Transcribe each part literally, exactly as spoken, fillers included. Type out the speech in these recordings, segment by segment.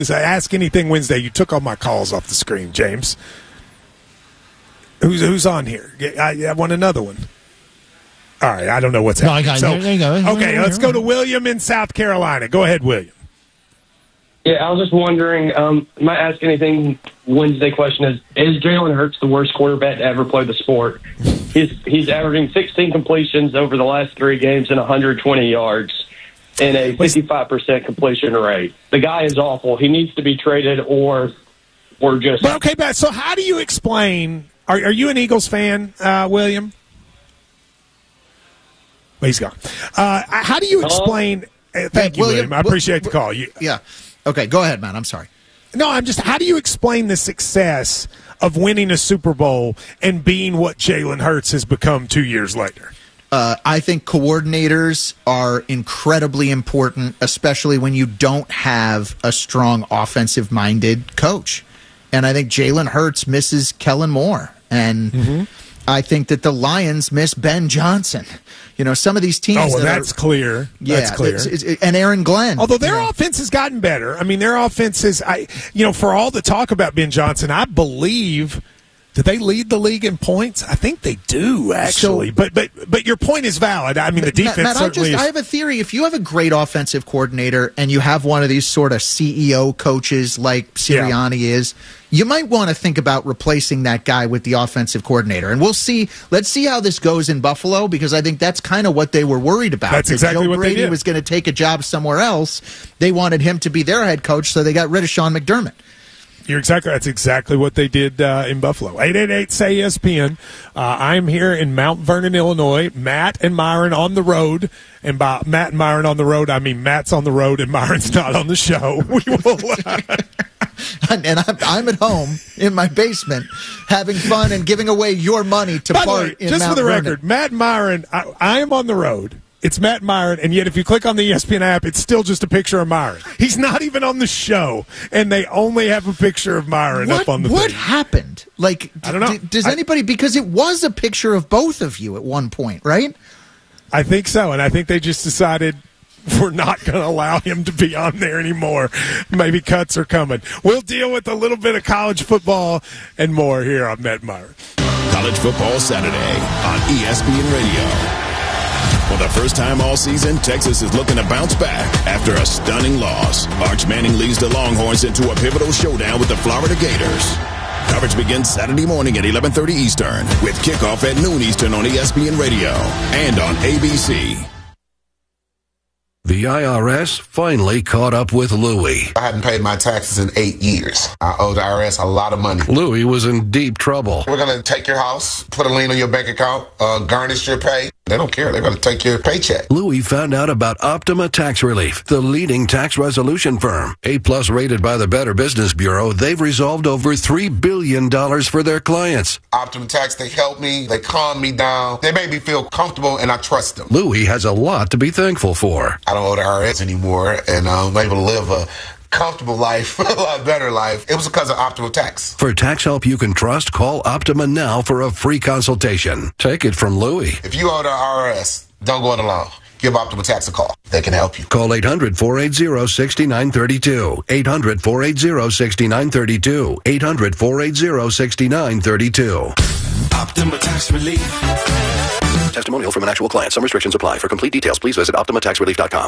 Ask Anything Wednesday. You took all my calls off the screen, James. Who's who's on here? I, I want another one. All right, I don't know what's happening. No, I got so, it. There you go. Okay, let's go to William in South Carolina. Go ahead, William. Yeah, I was just wondering, um, my Ask Anything Wednesday question is, is Jalen Hurts the worst quarterback to ever play the sport? He's, he's averaging sixteen completions over the last three games and one hundred twenty yards and a fifty-five percent completion rate. The guy is awful. He needs to be traded or or just... Well, okay, but so how do you explain... Are, are you an Eagles fan, uh, William? Well, he's gone. Uh, how do you explain... Uh, thank you, William. William. I appreciate the call. You, yeah. Okay, go ahead, man. I'm sorry. No, I'm just, how do you explain the success of winning a Super Bowl and being what Jalen Hurts has become two years later? Uh, I think coordinators are incredibly important, especially when you don't have a strong offensive-minded coach. And I think Jalen Hurts misses Kellen Moore. And mm-hmm. I think that the Lions miss Ben Johnson. You know, some of these teams. Oh, well, that that's are, clear. Yeah, that's clear. It's, it's, and Aaron Glenn. Although their you know. offense has gotten better. I mean, their offense is, I, you know, for all the talk about Ben Johnson, I believe, do they lead the league in points? I think they do, actually. So, but but but your point is valid. I mean, the defense Matt, Matt, certainly I, just, is. I have a theory. If you have a great offensive coordinator and you have one of these sort of C E O coaches like Sirianni yeah. is, you might want to think about replacing that guy with the offensive coordinator. And we'll see. Let's see how this goes in Buffalo, because I think that's kind of what they were worried about. That's that exactly Joe what Brady they did. was going to take a job somewhere else. They wanted him to be their head coach, so they got rid of Sean McDermott. You're exactly. That's exactly what they did uh, in Buffalo. eight eight eight, S A Y E S P N. Uh, I'm here in Mount Vernon, Illinois. Matt and Myron on the road. And by Matt and Myron on the road, I mean Matt's on the road and Myron's not on the show. We will. Uh, and I'm, I'm at home in my basement having fun and giving away your money to By part the way, in just Mount for the Vernon. record, Matt and Myron, I, I am on the road. It's Matt Myron, and yet if you click on the E S P N app, it's still just a picture of Myron. He's not even on the show, and they only have a picture of Myron what, up on the What thing. happened? Like, I don't know. D- does I, anybody, because it was a picture of both of you at one point, right? I think so, and I think they just decided we're not going to allow him to be on there anymore. Maybe cuts are coming. We'll deal with a little bit of college football and more here on Matt Myron. College Football Saturday on E S P N Radio. For the first time all season, Texas is looking to bounce back after a stunning loss. Arch Manning leads the Longhorns into a pivotal showdown with the Florida Gators. Coverage begins Saturday morning at eleven thirty Eastern with kickoff at noon Eastern on E S P N Radio and on A B C. The I R S finally caught up with Louie. I hadn't paid my taxes in eight years. I owe the I R S a lot of money. Louie was in deep trouble. We're going to take your house, put a lien on your bank account, uh, garnish your pay. They don't care. They're going to take your paycheck. Louie found out about Optima Tax Relief, the leading tax resolution firm. A-plus rated by the Better Business Bureau, they've resolved over three billion dollars for their clients. Optima Tax, they help me. They calm me down. They make me feel comfortable, and I trust them. Louie has a lot to be thankful for. I don't owe the I R S anymore, and I'm able to live a comfortable life, a lot better life. It was because of Optima Tax. For tax help you can trust, call Optima now for a free consultation. Take it from Louie. If you owe the I R S, don't go it alone. Give Optima Tax a call. They can help you. Call eight hundred, four eight zero, six nine three two. eight hundred, four eight zero, six nine three two. eight hundred, four eight zero, six nine three two. Optima Tax Relief. Testimonial from an actual client. Some restrictions apply. For complete details, please visit optima tax relief dot com.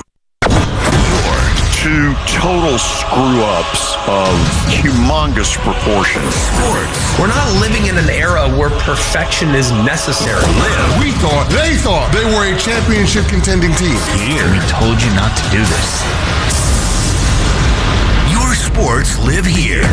Two total screw-ups of humongous proportions. Sports. We're not living in an era where perfection is necessary. Live. We thought, they thought they were a championship contending team. Here. We told you not to do this. Your sports live here.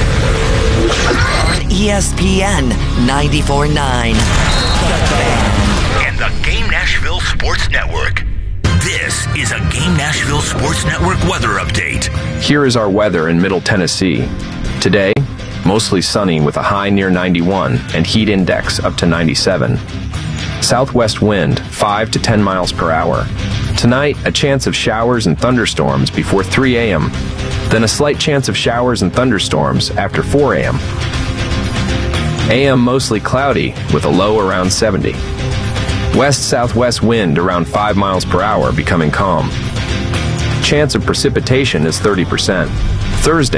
E S P N ninety-four point nine. And the Game Nashville Sports Network. This is a Game Nashville Sports Network weather update. Here is our weather in Middle Tennessee. Today, mostly sunny with a high near ninety-one and heat index up to ninety-seven. Southwest wind five to ten miles per hour. Tonight, a chance of showers and thunderstorms before three a.m. Then a slight chance of showers and thunderstorms after four a.m. A M mostly cloudy with a low around seventy. West-southwest wind around five miles per hour becoming calm. Chance of precipitation is thirty percent. Thursday,